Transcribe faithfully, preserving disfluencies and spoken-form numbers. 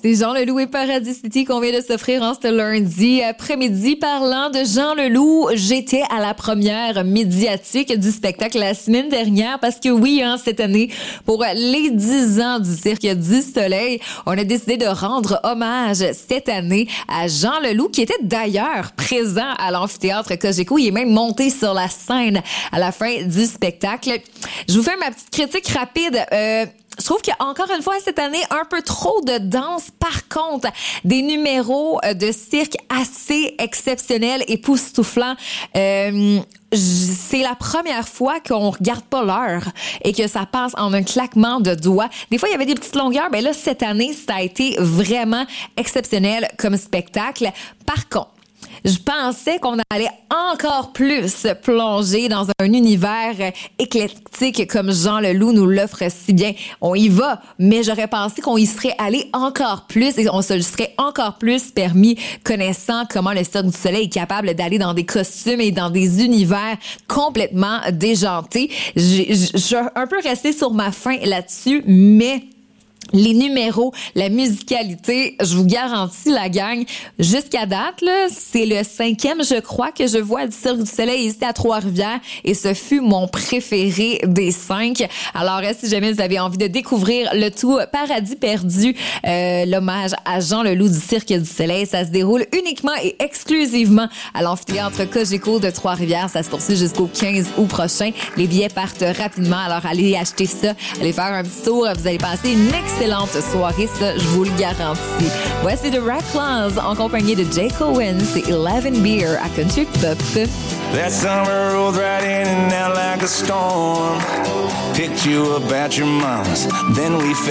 C'est Jean Leloup et Paradis City qu'on vient de s'offrir en ce lundi après-midi. Parlant de Jean Leloup, j'étais à la première médiatique du spectacle la semaine dernière parce que oui, hein, cette année, pour les dix ans du Cirque du Soleil, on a décidé de rendre hommage cette année à Jean Leloup qui était d'ailleurs présent à l'amphithéâtre Cogeco. Il est même monté sur la scène à la fin du spectacle. Je vous fais ma petite critique rapide. Euh, Je trouve qu'il y a encore une fois cette année un peu trop de danse. Par contre, des numéros de cirque assez exceptionnels, époustouflants. Euh, c'est la première fois qu'on regarde pas l'heure et que ça passe en un claquement de doigts. Des fois, il y avait des petites longueurs. Ben là, cette année, ça a été vraiment exceptionnel comme spectacle. Par contre, je pensais qu'on allait encore plus plonger dans un univers éclectique comme Jean Leloup nous l'offre si bien. On y va, mais j'aurais pensé qu'on y serait allé encore plus et on se le serait encore plus permis, connaissant comment le Cirque du Soleil est capable d'aller dans des costumes et dans des univers complètement déjantés. Je suis un peu restée sur ma faim là-dessus, mais les numéros, la musicalité, je vous garantis la gang, jusqu'à date, là, c'est le cinquième, je crois, que je vois du Cirque du Soleil ici à Trois-Rivières et ce fut mon préféré des cinq. Alors, si jamais vous avez envie de découvrir le tout Paradis perdu, euh, l'hommage à Jean Leloup du Cirque du Soleil, ça se déroule uniquement et exclusivement à l'amphithéâtre Cogeco de Trois-Rivières. Ça se poursuit jusqu'au quinze août prochain. Les billets partent rapidement, alors allez acheter ça, allez faire un petit tour, vous allez passer une excellente Excellente soirée, ça, je vous le garantis. Voici The Racklins en compagnie de Jake Owen, c'est eleven Beer à Country Pop. That summer rolled right in and out like a storm. Picked you up at your mama's, then we